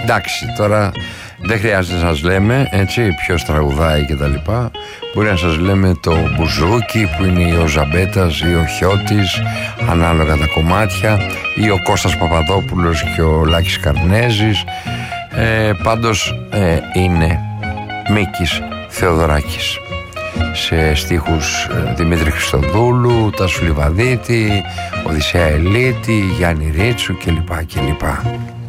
Εντάξει, τώρα δεν χρειάζεται να σας λέμε, έτσι, ποιος τραγουδάει και τα λοιπά. Μπορεί να σας λέμε το Μπουζούκι που είναι ο Ζαμπέτας ή ο Χιώτης, ανάλογα τα κομμάτια, ή ο Κώστας Παπαδόπουλος και ο Λάκης Καρνέζης. Πάντως είναι Μίκης Θεοδωράκης, σε στίχους Δημήτρη Χριστοδούλου, Τάσου Λιβαδίτη, Οδυσσέα Ελίτη, Γιάννη Ρίτσου κλπ.